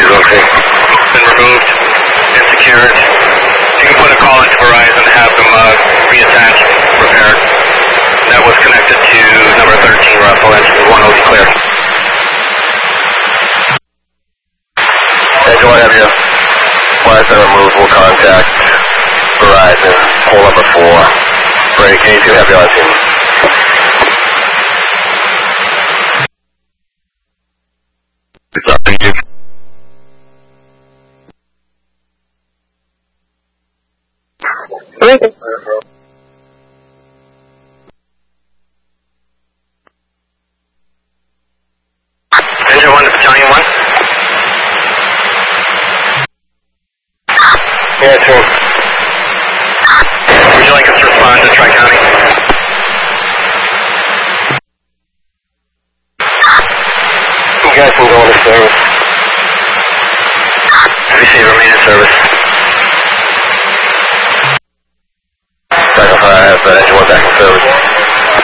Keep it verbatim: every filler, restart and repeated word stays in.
is okay. Been removed and secured. You can put a call into Verizon and have them uh, reattached, repaired. That was connected to number thirteen, Russell, engine one will be clear. Engine one, have you flags been removed, we'll contact Verizon, pole number four. Break, A two, have you on team. Thank you. Okay. Engine one to battalion one. Yeah, two. Would you like us to respond to Tri-County? You guys can go into service. Receive, remain in service.